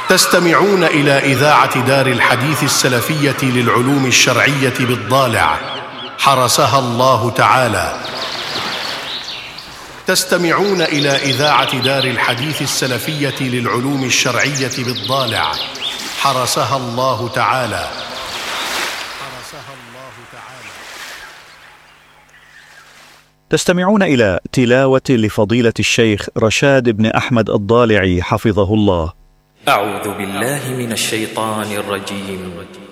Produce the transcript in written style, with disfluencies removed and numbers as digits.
تستمعون إلى إذاعة دار الحديث السلفية للعلوم الشرعية بالضالع، حرسها الله تعالى. تستمعون إلى إذاعة دار الحديث السلفية للعلوم الشرعية بالضالع، حرسها الله تعالى. تستمعون إلى تلاوة لفضيلة الشيخ رشاد بن أحمد الضالعي حفظه الله. أعوذ بالله من الشيطان الرجيم.